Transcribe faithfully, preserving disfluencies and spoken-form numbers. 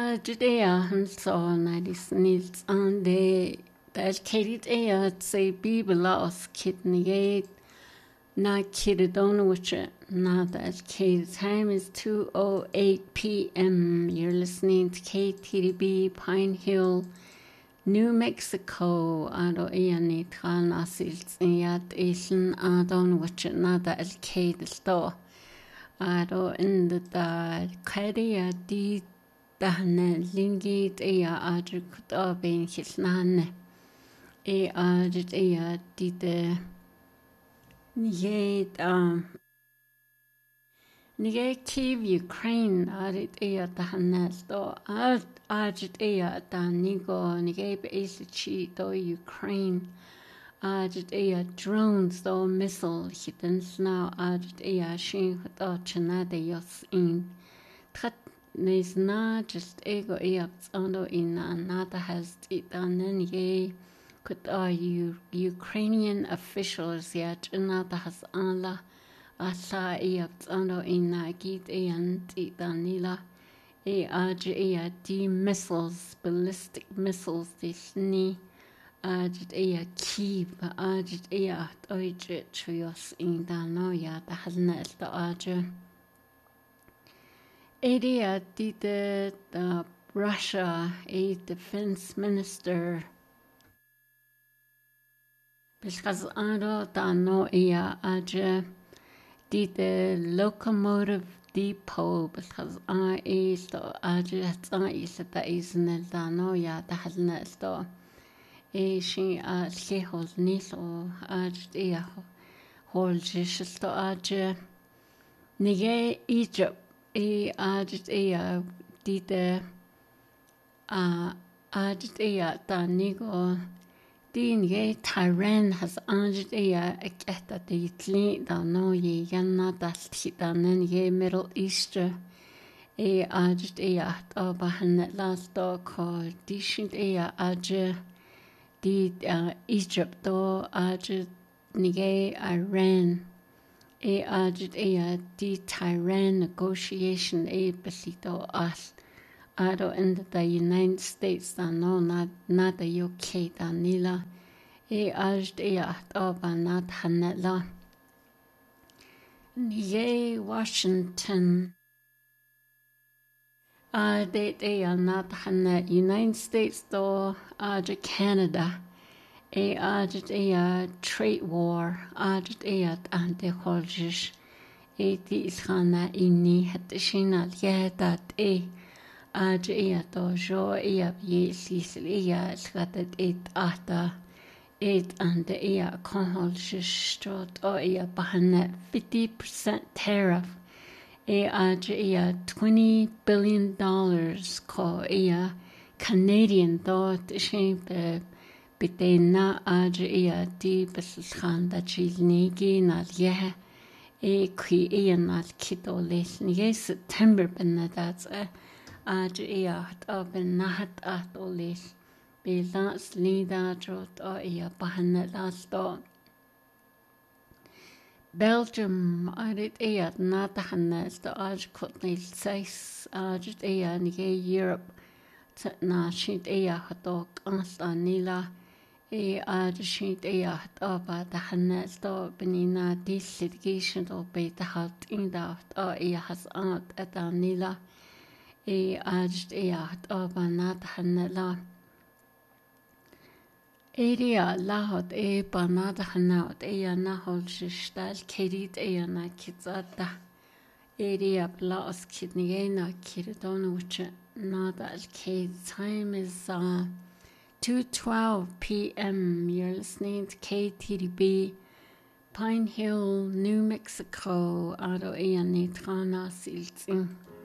today han så när det snilt on det där Katie är att se bibelås kidney na kidon which na that Katie time is two oh eight p.m. You're listening to K T D B Pine Hill, New Mexico. Ado iani tran asils iat isen adon which na that Katie sto. Ado in the da Katie di dahne lingit ea adruk abin hisnane e adrit ea dide nigate um nigate Kiev Ukraine adrit ea dahne sto ad adrit ea da nigo nigate esichi do Ukraine adrit ea drones do missile hidden snow adrit ea shin do chanade yos in trat Nes na just ego eaps ondo in another has it done ye could are you Ukrainian officials yet another has Allah asa eaps ondo in git and it danila e aj ea d missiles ballistic missiles this ni aj ea Kiev aj ea oje trios in danoya the has net the aj Adia did the Russia a defense minister because ando dano ia aja did the locomotive depot because I is the aja is the is in dano ya the hasna sto e she a she holds niso aja ia holds sto aja nige Egypt E adit ea dide a adit ea da nigo din ye Tyran has adit ea eketa de tli da no ye yanna das titanen ye Middle East e adit ea da bahan last do ko dishint ea aje di Egypt do aje nige Iran E adjud ea di Tyran negotiation e besito as ado in the United States da no not not the U K da nila e adjud ea oba not hanela Nye Washington ade ea not hanet United States do adjud Canada E adjud ea trade war adjud ea ante holjish e di ishana inni hatishina liedat e adjud ea do jo ea ye sisl ea skatet et ata et ante ea konholjish strot o ea bahane fifty percent tariff e adjud ea twenty billion dollars ko ea Canadian do tishin Bitena aj ea di beslchan da chilnigi na ye e qui ea na kito les ni September benadat aj ea hat oben nahat at oles be las lida drot o ea bahana lasto Belgium arit ea nata hanes da aj kotnil seis aj ea ni Europe na shit ea hatok ansta nila E ad shit ea oba da hanes do benina dis litigation do be da halt in da o ea has ant eta nila e ad ea oba nat hanela Area lahot e banada hanaut ea nahol shistal kerit ea na kizata Area blas kidney na kiridon which nada al kid time is uh two twelve p.m. You're listening to K T D B, Pine Hill, New Mexico. Ado ea nitrana silting.